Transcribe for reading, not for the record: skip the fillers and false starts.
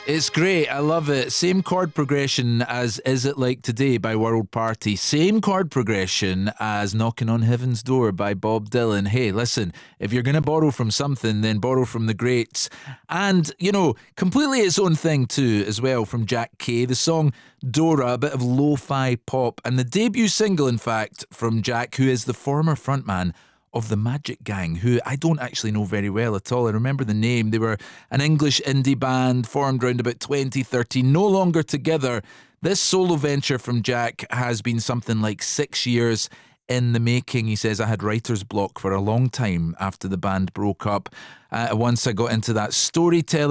It's great. I love it. Same chord progression as Is It Like Today by World Party. Same chord progression as Knocking on Heaven's Door by Bob Dylan. Hey, listen, if you're going to borrow from something, then borrow from the greats. And, completely its own thing too, as well, from Jack Kay. The song Dora, a bit of lo-fi pop. And the debut single, in fact, from Jack, who is the former frontman of the Magic Gang, who I don't actually know very well at all. I remember the name. They were an English indie band formed around about 2013, no longer together. This solo venture from Jack has been something like 6 years in the making. He says, I had writer's block for a long time after the band broke up. Once I got into that storytelling